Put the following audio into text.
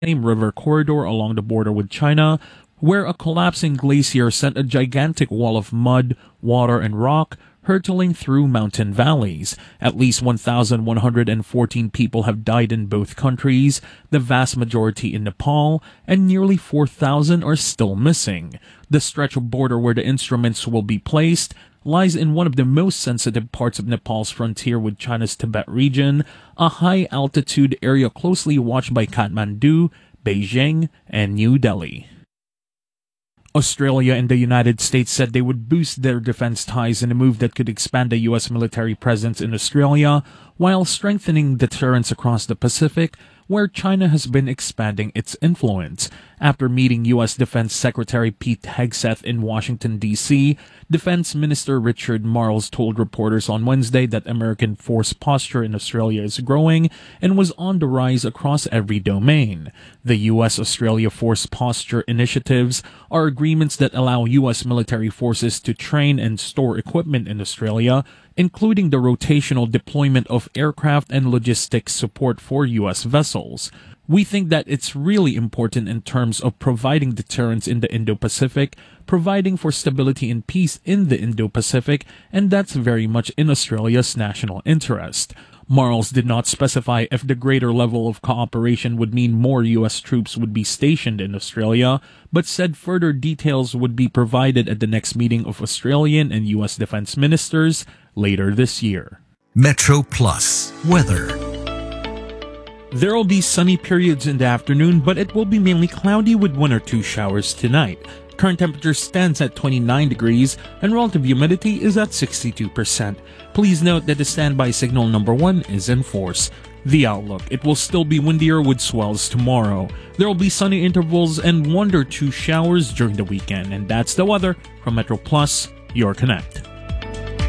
same river corridor along the border with China, where a collapsing glacier sent a gigantic wall of mud, water, and rock hurtling through mountain valleys. At least 1,114 people have died in both countries, the vast majority in Nepal, and nearly 4,000 are still missing. The stretch of border where the instruments will be placed lies in one of the most sensitive parts of Nepal's frontier with China's Tibet region, a high-altitude area closely watched by Kathmandu, Beijing, and New Delhi. Australia and the United States said they would boost their defense ties in a move that could expand the U.S. military presence in Australia while strengthening deterrence across the Pacific, where China has been expanding its influence. After meeting U.S. Defense Secretary Pete Hegseth in Washington, D.C., Defense Minister Richard Marles told reporters on Wednesday that American force posture in Australia is growing and was on the rise across every domain. The U.S.-Australia Force Posture Initiatives are agreements that allow U.S. military forces to train and store equipment in Australia, including the rotational deployment of aircraft and logistics support for U.S. vessels. We think that it's really important in terms of providing deterrence in the Indo-Pacific, providing for stability and peace in the Indo-Pacific, and that's very much in Australia's national interest. Marles did not specify if the greater level of cooperation would mean more U.S. troops would be stationed in Australia, but said further details would be provided at the next meeting of Australian and U.S. defense ministers later this year. Metro Plus weather. There will be sunny periods in the afternoon, but it will be mainly cloudy with 1 or 2 showers tonight. Current temperature stands at 29 degrees and relative humidity is at 62%. Please note that the standby signal number 1 is in force. The outlook: it will still be windier with swells tomorrow. There will be sunny intervals and 1 or 2 showers during the weekend. And that's the weather from Metro Plus, your Connect.